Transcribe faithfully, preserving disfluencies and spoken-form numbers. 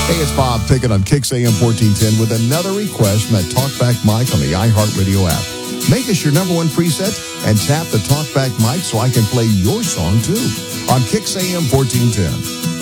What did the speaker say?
Hey, it's Bob Pickett on Kicks A M fourteen ten with another request from that Talkback mic on the iHeartRadio app. Make us your number one preset and tap the Talkback mic so I can play your song too on Kicks A M fourteen ten.